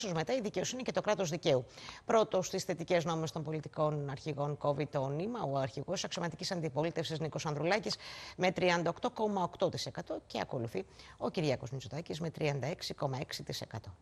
Μετά η δικαιοσύνη και το κράτος δικαίου. Πρώτος στις θετικές νόμες των πολιτικών αρχηγών COVID το νήμα, ο αρχηγός αξιωματικής αντιπολίτευσης Νίκος Ανδρουλάκης με 38,8% και ακολουθεί ο Κυριάκος Μητσοτάκης με 36,6%.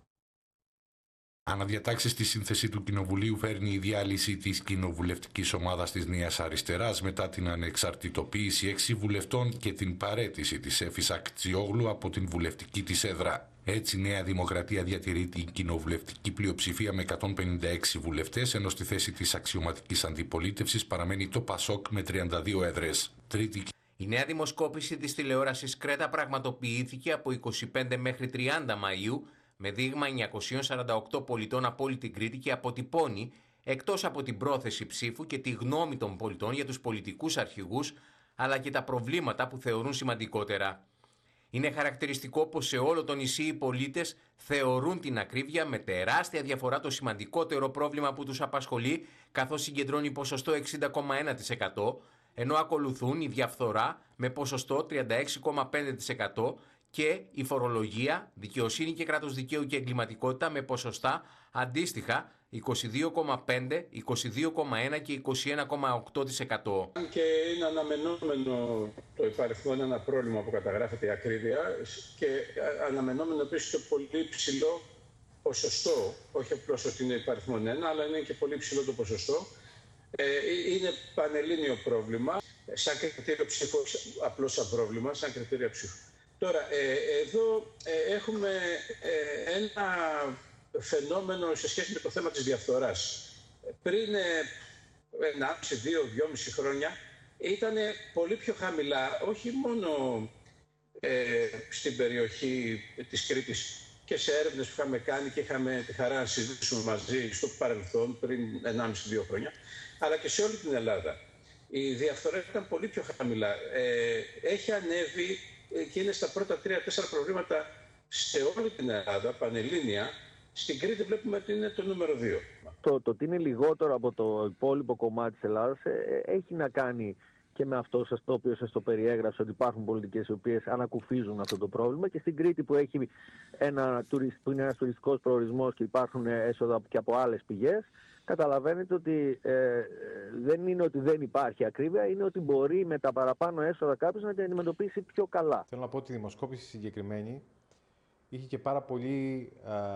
Αναδιατάξει στη σύνθεση του Κοινοβουλίου φέρνει η διάλυση της κοινοβουλευτικής ομάδας της Νέας Αριστεράς μετά την ανεξαρτητοποίηση 6 βουλευτών και την παραίτηση της Έφης Ακτζιόγλου από την βουλευτική της έδρα. Έτσι, η Νέα Δημοκρατία διατηρεί την κοινοβουλευτική πλειοψηφία με 156 βουλευτές, ενώ στη θέση της αξιωματικής αντιπολίτευσης παραμένει το ΠΑΣΟΚ με 32 έδρες. Τρίτη. Η νέα δημοσκόπηση της τηλεόρασης Κρέτα πραγματοποιήθηκε από 25 μέχρι 30 Μαΐου με δείγμα 948 πολιτών από όλη την Κρήτη και αποτυπώνει, εκτός από την πρόθεση ψήφου και τη γνώμη των πολιτών για τους πολιτικούς αρχηγούς, αλλά και τα προβλήματα που θεωρούν σημαντικότερα. Είναι χαρακτηριστικό πως σε όλο το νησί οι πολίτες θεωρούν την ακρίβεια με τεράστια διαφορά το σημαντικότερο πρόβλημα που τους απασχολεί, καθώς συγκεντρώνει ποσοστό 60,1%, ενώ ακολουθούν η διαφθορά με ποσοστό 36,5% και η φορολογία, δικαιοσύνη και κράτος δικαίου και εγκληματικότητα με ποσοστά αντίστοιχα 22,5%, 22,1% και 21,8%. Και είναι αναμενόμενο το υπαριθμό ένα πρόβλημα που καταγράφεται η ακρίβεια και αναμενόμενο επίσης το πολύ ψηλό ποσοστό, όχι απλώς ότι είναι υπαριθμό 1, αλλά είναι και πολύ ψηλό το ποσοστό. Είναι πανελλήνιο πρόβλημα, σαν κριτήριο ψήφου, απλώς σαν πρόβλημα, σαν κριτήριο ψήφου. Τώρα, εδώ έχουμε ένα φαινόμενο σε σχέση με το θέμα της διαφθοράς. Πριν 1,5, 2,5 χρόνια ήταν πολύ πιο χαμηλά, όχι μόνο στην περιοχή της Κρήτης και σε έρευνες που είχαμε κάνει και είχαμε τη χαρά να συζητήσουμε μαζί στο παρελθόν πριν 1,5-2 χρόνια, αλλά και σε όλη την Ελλάδα. Η διαφθορά ήταν πολύ πιο χαμηλά. Έχει ανέβει και είναι στα πρώτα 3-4 προβλήματα σε όλη την Ελλάδα, πανελλήνια. Στην Κρήτη βλέπουμε ότι είναι το νούμερο 2. Το ότι είναι λιγότερο από το υπόλοιπο κομμάτι της Ελλάδας έχει να κάνει και με αυτό το οποίο σας το περιέγραψα, ότι υπάρχουν πολιτικές οι οποίες ανακουφίζουν αυτό το πρόβλημα, και στην Κρήτη που έχει που είναι ένας τουριστικός προορισμός και υπάρχουν έσοδα και από άλλες πηγές, καταλαβαίνετε ότι δεν είναι ότι δεν υπάρχει ακρίβεια, είναι ότι μπορεί με τα παραπάνω έσοδα κάποιος να την αντιμετωπίσει πιο καλά. Θέλω να πω ότι η δημοσκόπηση συγκεκριμένη είχε και πάρα πολύ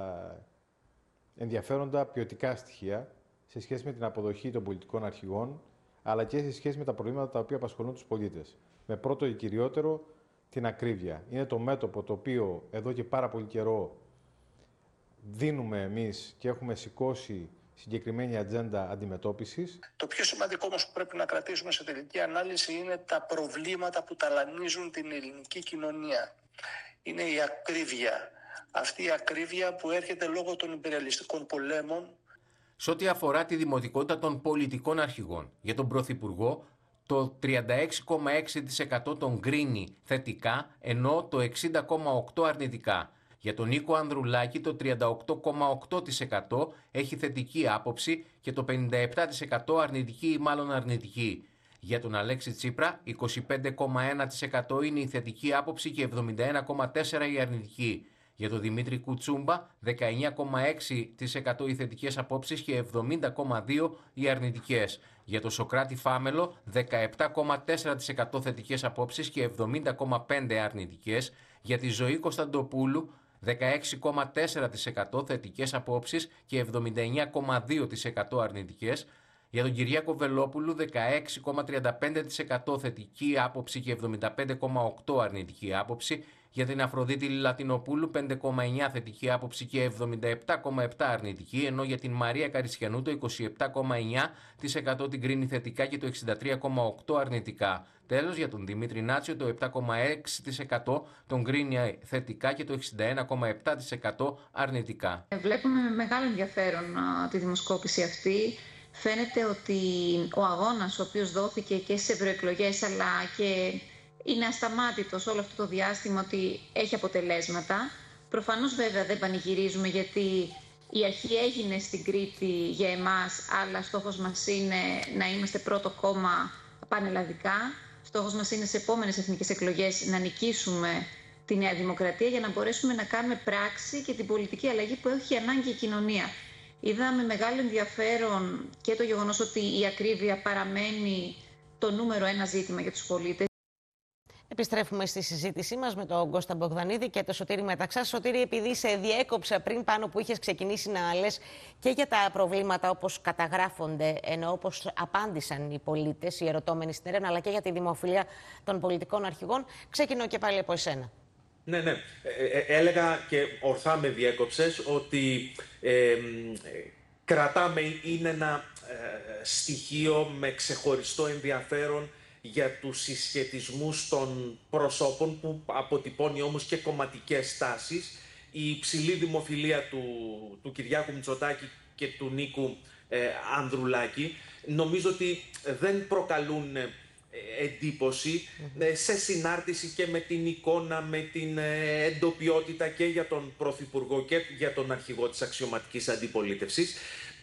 ενδιαφέροντα ποιοτικά στοιχεία σε σχέση με την αποδοχή των πολιτικών αρχηγών, αλλά και σε σχέση με τα προβλήματα τα οποία απασχολούν τους πολίτες. Με πρώτο και κυριότερο την ακρίβεια. Είναι το μέτωπο το οποίο εδώ και πάρα πολύ καιρό δίνουμε εμείς και έχουμε σηκώσει συγκεκριμένη ατζέντα αντιμετώπισης. Το πιο σημαντικό όμως που πρέπει να κρατήσουμε σε τελική ανάλυση είναι τα προβλήματα που ταλανίζουν την ελληνική κοινωνία. Είναι η ακρίβεια. Αυτή η ακρίβεια που έρχεται λόγω των υπεριαλιστικών πολέμων. Σε ό,τι αφορά τη δημοτικότητα των πολιτικών αρχηγών, για τον Πρωθυπουργό το 36,6% τον κρίνει θετικά, ενώ το 60,8% αρνητικά. Για τον Νίκο Ανδρουλάκη το 38,8% έχει θετική άποψη και το 57% αρνητική ή μάλλον αρνητική. Για τον Αλέξη Τσίπρα 25,1% είναι η θετική άποψη και 71,4% η αρνητική. Για τον Δημήτρη Κουτσούμπα 19,6% οι θετικές απόψεις και 70,2% οι αρνητικές. Για τον Σοκράτη Φάμελο 17,4% θετικές απόψεις και 70,5% αρνητικές. Για τη Ζωή Κωνσταντοπούλου 16,4% θετικές απόψεις και 79,2% αρνητικές. Για τον Κυριάκο Βελόπουλου 16,35% θετική άποψη και 75,8% αρνητική άποψη. Για την Αφροδίτη Λατινοπούλου 5,9% θετική άποψη και 77,7% αρνητική, ενώ για την Μαρία Καρισιανού το 27,9% την κρίνει θετικά και το 63,8% αρνητικά. Τέλος, για τον Δημήτρη Νάτσιο το 7,6% τον κρίνει θετικά και το 61,7% αρνητικά. Βλέπουμε με μεγάλο ενδιαφέρον τη δημοσκόπηση αυτή. Φαίνεται ότι ο αγώνας ο οποίος δόθηκε και στις ευρωεκλογές αλλά και είναι ασταμάτητος όλο αυτό το διάστημα, ότι έχει αποτελέσματα. Προφανώς βέβαια δεν πανηγυρίζουμε, γιατί η αρχή έγινε στην Κρήτη για εμάς, αλλά στόχος μας είναι να είμαστε πρώτο κόμμα πανελλαδικά. Στόχος μας είναι σε επόμενες εθνικές εκλογές να νικήσουμε τη Νέα Δημοκρατία για να μπορέσουμε να κάνουμε πράξη και την πολιτική αλλαγή που έχει ανάγκη η κοινωνία. Είδαμε μεγάλο ενδιαφέρον και το γεγονός ότι η ακρίβεια παραμένει το νούμερο ένα ζήτημα για τους πολίτες. Επιστρέφουμε στη συζήτησή μας με τον Κώστα Μπογδανίδη και το Σωτήρη Μεταξά. Σωτήρη, επειδή σε διέκοψα πριν πάνω που είχες ξεκινήσει να λες και για τα προβλήματα όπως καταγράφονται, ενώ όπως απάντησαν οι πολίτες, οι ερωτώμενοι στην έρευνα, αλλά και για τη δημοφιλία των πολιτικών αρχηγών, ξεκινώ και πάλι από εσένα. Ναι. Έλεγα και ορθά με διέκοψες ότι κρατάμε, είναι ένα στοιχείο με ξεχωριστό ενδιαφέρον για τους συσχετισμούς των προσώπων που αποτυπώνει όμως και κομματικές τάσεις. Η υψηλή δημοφιλία του Κυριάκου Μητσοτάκη και του Νίκου Ανδρουλάκη νομίζω ότι δεν προκαλούν εντύπωση σε συνάρτηση και με την εικόνα, με την εντοπιότητα και για τον Πρωθυπουργό και για τον αρχηγό της αξιωματικής αντιπολίτευσης.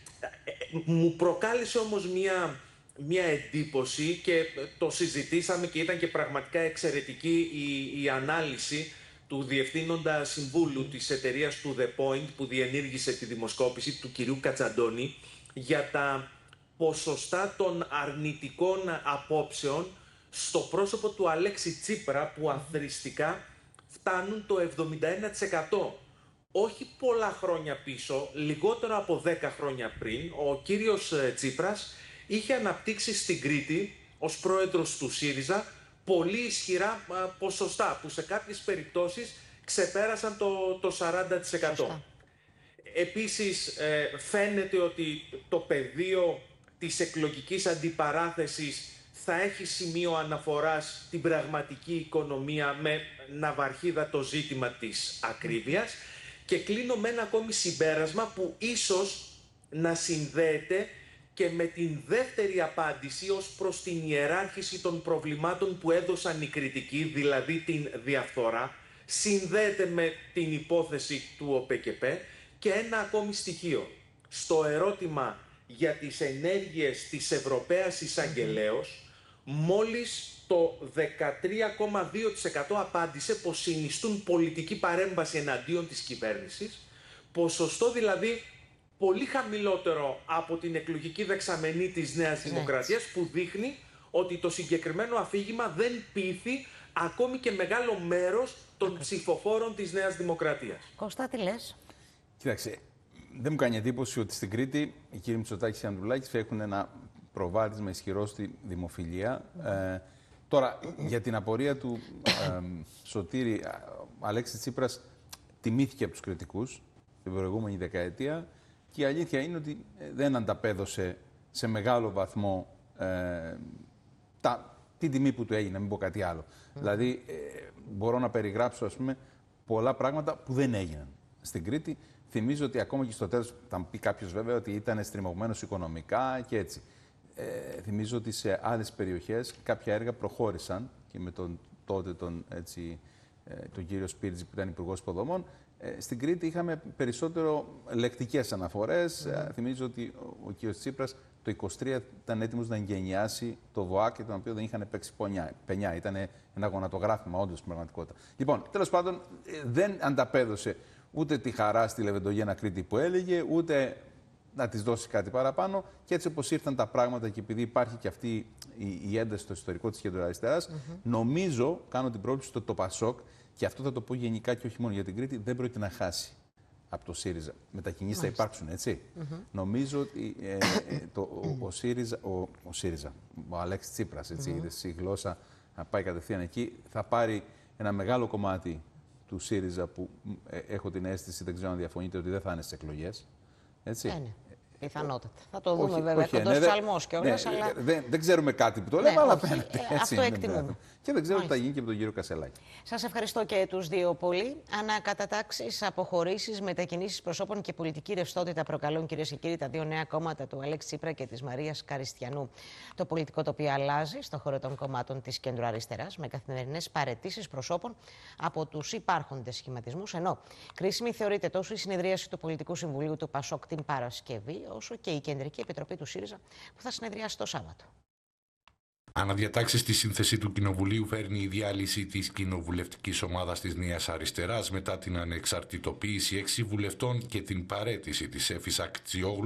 Μου προκάλεσε όμως μια εντύπωση και το συζητήσαμε και ήταν και πραγματικά εξαιρετική η ανάλυση του Διευθύνοντα Συμβούλου της εταιρείας του The Point που διενήργησε τη δημοσκόπηση, του κυρίου Κατσαντώνη, για τα ποσοστά των αρνητικών απόψεων στο πρόσωπο του Αλέξη Τσίπρα που αθροιστικά φτάνουν το 71%. Όχι πολλά χρόνια πίσω, λιγότερο από 10 χρόνια πριν, ο κύριος Τσίπρας είχε αναπτύξει στην Κρήτη, ως πρόεδρος του ΣΥΡΙΖΑ, πολύ ισχυρά ποσοστά, που σε κάποιες περιπτώσεις ξεπέρασαν το 40%. Επίσης, φαίνεται ότι το πεδίο της εκλογικής αντιπαράθεσης θα έχει σημείο αναφοράς στην πραγματική οικονομία με ναυαρχίδα το ζήτημα της ακρίβειας. Και κλείνω με ένα ακόμη συμπέρασμα που ίσως να συνδέεται και με την δεύτερη απάντηση ως προς την ιεράρχηση των προβλημάτων που έδωσαν οι κριτικοί, δηλαδή την διαφθορά, συνδέεται με την υπόθεση του ΟΠΕΚΕΠΕ. Και ένα ακόμη στοιχείο. Στο ερώτημα για τις ενέργειες της Ευρωπαίας Εισαγγελέως, μόλις το 13,2% απάντησε πως συνιστούν πολιτική παρέμβαση εναντίον της κυβέρνησης, ποσοστό δηλαδή πολύ χαμηλότερο από την εκλογική δεξαμενή της Νέας Δημοκρατίας, που δείχνει ότι το συγκεκριμένο αφήγημα δεν πείθει ακόμη και μεγάλο μέρος των ψηφοφόρων της Νέας Δημοκρατίας. Κώστα, τι λες? Κοίταξε, δεν μου κάνει εντύπωση ότι στην Κρήτη οι κύριοι Μητσοτάκης και Ανδρουλάκης έχουν ένα προβάδισμα ισχυρό στη δημοφιλία. Τώρα, για την απορία του Σωτήρη, ο Αλέξης Τσίπρας τιμήθηκε από τους κριτικούς την προηγούμενη δεκαετία και η αλήθεια είναι ότι δεν ανταπέδωσε σε μεγάλο βαθμό την τιμή που του έγινε, να μην πω κάτι άλλο. Δηλαδή, μπορώ να περιγράψω, ας πούμε, πολλά πράγματα που δεν έγιναν στην Κρήτη. Θυμίζω ότι ακόμα και στο τέλος, θα πει κάποιος βέβαια ότι ήταν στριμωγμένος οικονομικά και έτσι. Θυμίζω ότι σε άλλες περιοχές κάποια έργα προχώρησαν και με τον κύριο Σπίρτζη που ήταν υπουργός υποδομών. Στην Κρήτη είχαμε περισσότερο λεκτικές αναφορές. Θυμίζω ότι ο κύριος Τσίπρας το 23 ήταν έτοιμος να εγκαινιάσει το ΒΟΑΚ, τον οποίο δεν είχαν παίξει πενιά. Ήταν ένα γονατογράφημα όντως στην πραγματικότητα. Λοιπόν, τέλος πάντων δεν ανταπέδωσε ούτε τη χαρά στη Λεβεντογένα Κρήτη που έλεγε, ούτε να της δώσει κάτι παραπάνω. Και έτσι όπως ήρθαν τα πράγματα και επειδή υπάρχει και αυτή η ένταση στο ιστορικό της κεντροαριστεράς, νομίζω, κάνω την πρόβλεψη ότι το ΠΑΣΟΚ, και αυτό θα το πω γενικά και όχι μόνο για την Κρήτη, δεν πρόκειται να χάσει από το ΣΥΡΙΖΑ. Μετακινήσεις θα υπάρξουν, έτσι. Νομίζω ότι ο Αλέξης Τσίπρας, έτσι, είδες η γλώσσα να πάει κατευθείαν εκεί, θα πάρει ένα μεγάλο κομμάτι του ΣΥΡΙΖΑ που έχω την αίσθηση, δεν ξέρω αν διαφωνείτε, ότι δεν θα είναι στις εκλογές. Έτσι. Ναι. Πιθανότατα. Θα το δούμε βέβαια κοντός ψαλμός και όλες, αλλά... Δεν ξέρουμε κάτι που το λέμε, αλλά φαίνεται. Αυτό εκτιμούμε. Και δεν ξέρω τι θα γίνει και με τον κύριο Κασελάκη. Σας ευχαριστώ και τους δύο πολύ. Ανακατατάξεις, αποχωρήσεις, μετακινήσεις προσώπων και πολιτική ρευστότητα προκαλούν, κυρίες και κύριοι, τα δύο νέα κόμματα του Αλέξη Τσίπρα και της Μαρίας Καριστιανού. Το πολιτικό τοπίο αλλάζει στον χώρο των κομμάτων της κεντροαριστεράς, με καθημερινές παραιτήσεις προσώπων από τους υπάρχοντες σχηματισμούς. Ενώ κρίσιμη θεωρείται τόσο η συνεδρίαση του Πολιτικού Συμβουλίου του ΠΑΣΟΚ την Παρασκευή, όσο και η Κεντρική Επιτροπή του ΣΥΡΙΖΑ που θα συνεδριάσει το Σάββατο. Αναδιατάξει στη σύνθεση του Κοινοβουλίου φέρνει η διάλυση της κοινοβουλευτικής ομάδας της Νέας Αριστεράς μετά την ανεξαρτητοποίηση 6 βουλευτών και την παραίτηση της Εφης Ακτιόγλου